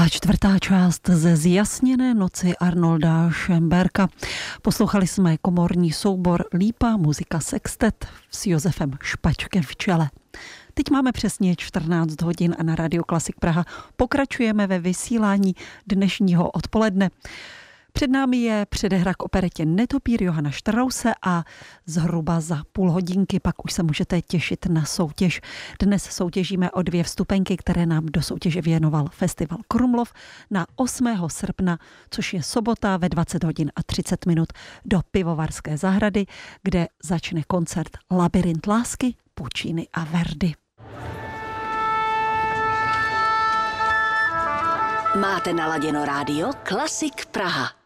byla čtvrtá část ze Zjasněné noci Arnolda Schönberga. Poslouchali jsme komorní soubor Lípa, muzika sextet s Josefem Špačkem v čele. Teď máme přesně 14 hodin a na Radio Klasik Praha pokračujeme ve vysílání dnešního odpoledne. Před námi je předehra k operetě Netopír Johana Strause a zhruba za půl hodinky pak už se můžete těšit na soutěž. Dnes soutěžíme o 2 vstupenky, které nám do soutěže věnoval Festival Krumlov na 8. srpna, což je sobota ve 20 hodin a 30 minut do Pivovarské zahrady, kde začne koncert Labyrint lásky, Puccini a Verdi. Máte naladěno rádio Klasik Praha.